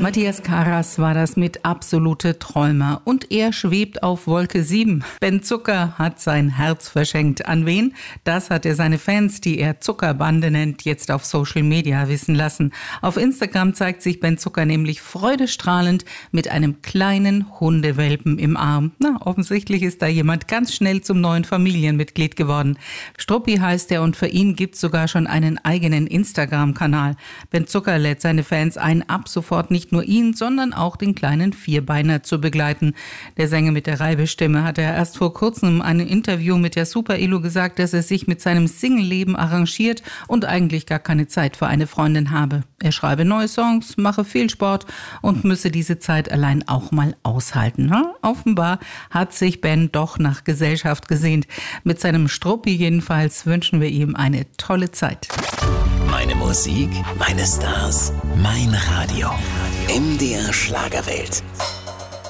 Matthias Karas war das mit Absolute Träumer und er schwebt auf Wolke 7. Ben Zucker hat sein Herz verschenkt. An wen? Das hat er seine Fans, die er Zuckerbande nennt, jetzt auf Social Media wissen lassen. Auf Instagram zeigt sich Ben Zucker nämlich freudestrahlend mit einem kleinen Hundewelpen im Arm. Na, offensichtlich ist da jemand ganz schnell zum neuen Familienmitglied geworden. Struppi heißt er und für ihn gibt's sogar schon einen eigenen Instagram-Kanal. Ben Zucker lädt seine Fans ein, ab sofort nicht nur ihn, sondern auch den kleinen Vierbeiner zu begleiten. Der Sänger mit der Reibestimme hat er erst vor kurzem in einem Interview mit der Super Illu gesagt, dass er sich mit seinem Single-Leben arrangiert und eigentlich gar keine Zeit für eine Freundin habe. Er schreibe neue Songs, mache viel Sport und müsse diese Zeit allein auch mal aushalten. Offenbar hat sich Ben doch nach Gesellschaft gesehnt. Mit seinem Struppi jedenfalls wünschen wir ihm eine tolle Zeit. Meine Musik, meine Stars, mein Radio. MDR Schlagerwelt.